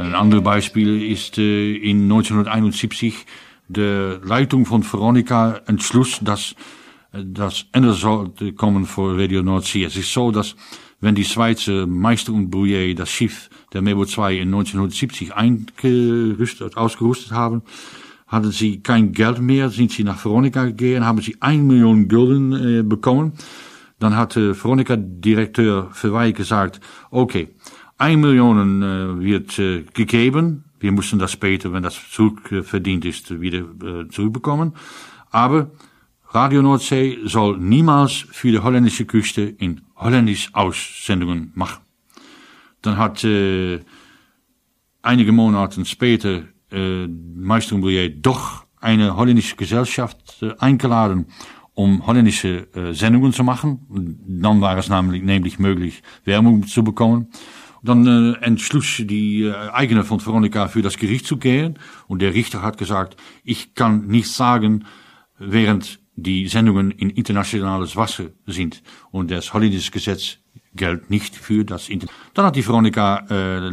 Ein anderes Beispiel ist in 1971 de Leitung von Veronica Entschluss, dass ändern sollte kommen für Radio Nordsee. Es ist so, dass wenn die Schweizer Meister und Brouillet das Schiff der Mebo 2 in 1970 ausgerüstet haben, hatten sie kein Geld mehr, sind sie nach Veronica gegangen, haben sie 1 Million Gulden bekommen. Dann hat Veronica-Direktor Verwey gesagt, okay, 1 Million wird gegeben, wir müssen das später, wenn das zurückverdient ist, wieder zurückbekommen. Aber Radio Nordsee soll niemals für die holländische Küste in Holländisch Aussendungen machen. Dann hat einige Monate später Meister und Brouillet doch eine holländische Gesellschaft eingeladen, um holländische Sendungen zu machen. Dann war es nämlich möglich, Werbung zu bekommen. Dann entschloss die Eigner von Veronica für das Gericht zu gehen. Und der Richter hat gesagt, ich kann nichts sagen, während die Sendungen in internationales Wasser sind. Und das holländische Gesetz gilt nicht für das Internet. Dann hat die Veronica